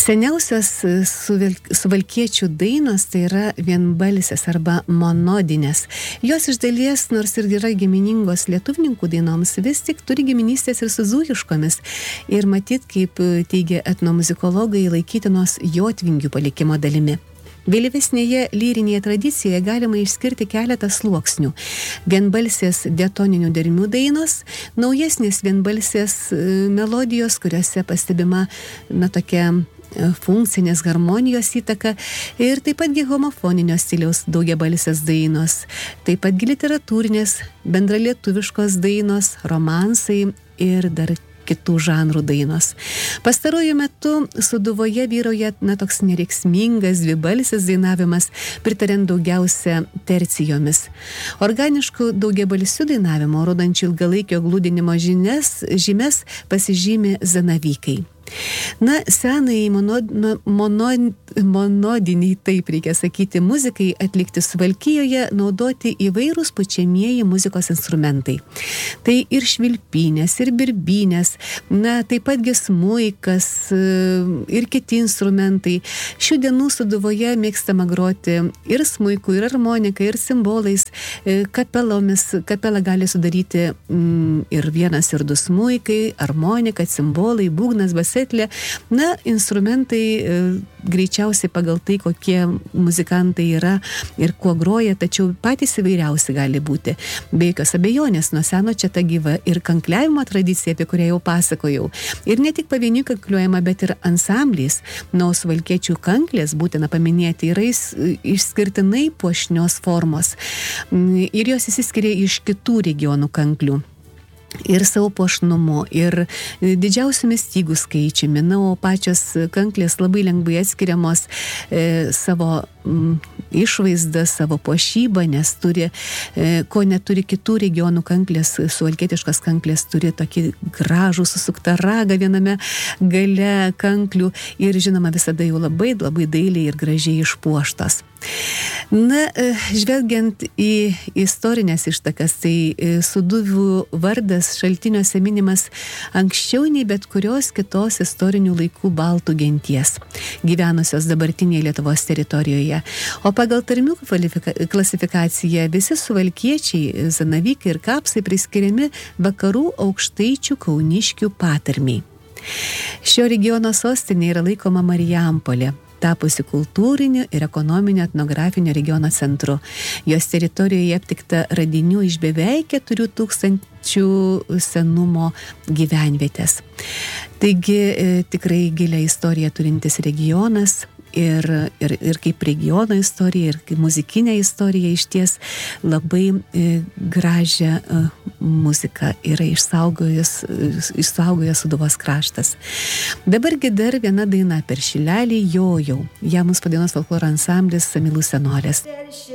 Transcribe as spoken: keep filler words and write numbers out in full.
Seniausios suvalkiečių dainos tai yra vienbalsės arba monodinės. Jos iš dalies, nors ir yra giminingos lietuvininkų dainoms, vis tik turi giminystės ir su dzūkiškomis. Ir matyt, kaip teigia etnomuzikologai, laikytinos jotvingių palikimo dalimi. Vėlyvesnėje lyrinėje tradicijoje galima išskirti keletą sluoksnių. Vienbalsės diatoninių dermių dainos, naujesnės vienbalsės melodijos, kuriuose pastebima na, tokia funkcinės harmonijos įtaka ir taip patgi homofoninio stiliaus daugiabalsės dainos, taip patgi literatūrinės, bendralietuviškos dainos, romansai ir dar kitų žanrų dainos. Pastaruoju metu Sūduvoje vyrauja na, toks nereiksmingas dvibalsis dainavimas, pritariant daugiausia tercijomis. Organiškų daugiabalsių dainavimo, rodančių ilgalaikio glūdinimo žinias, žymes pasižymi zanavykai. Na, senai monod, monod, monodiniai, taip reikia sakyti, muzikai atlikti Suvalkijoje naudoti įvairūs pučiamieji muzikos instrumentai. Tai ir švilpynės, ir birbynės, na, taip patgi smuikas ir kiti instrumentai. Šių dienų Sūduvoje mėgstama groti ir smuiku, ir harmonika, ir simbolais, kapelomis. Kapelą gali sudaryti mm, ir vienas, ir du smuikai, harmonika, simbolai, būgnas, basetlė. Na, instrumentai e, greičiausiai pagal tai, kokie muzikantai yra ir kuo groja, tačiau patys įvairiausi gali būti. Be jokios abejonės, nuo seno čia ta gyva ir kankliavimo tradicija, apie kurią jau pasakojau. Ir ne tik pavieniui kankliuojama, bet ir ansambliais. Nuo suvalkiečių kanklės, būtina paminėti, yra išskirtinai puošnios formos. Ir jos išsiskiria iš kitų regionų kanklių. Ir savo puošnumu, ir didžiausiamis stygų skaičiumi. Na, o pačios kanklės labai lengvai atskiriamos e, savo m, išvaizdą, savo puošybą, nes turi, e, ko neturi kitų regionų kanklės, suvalkietiškos kanklės turi tokį gražų susuktą ragą viename gale kanklių ir, žinoma, visada jau labai, labai dailiai ir gražiai išpuoštos. Na, žvelgiant į istorinės ištakas, tai Sūduvių vardas šaltiniuose minimas anksčiau nei bet kurios kitos istorinių laikų baltų genties, gyvenusios dabartinėje Lietuvos teritorijoje. O pagal tarmių klasifikaciją visi suvalkiečiai, zanavykai ir kapsai priskiriami vakarų aukštaičių kauniškių patarmiai. Šio regiono sostinė yra laikoma Marijampolė, tapusi kultūriniu ir ekonominio etnografinio regiono centru. Jos teritorijoje aptikta radinių iš beveik keturių tūkstančių senumo gyvenvietės. Taigi e, tikrai gilią istoriją turintis regionas ir, ir, ir kaip regiono istorija, ir kaip muzikinė istorija išties labai e, gražią e, muziką yra išsaugojęs, išsaugojęs Sūduvos kraštas. Dabargi dar viena daina per šilelį jojau. Ją mums padainuos folkloro ansamblis Samylų senolės.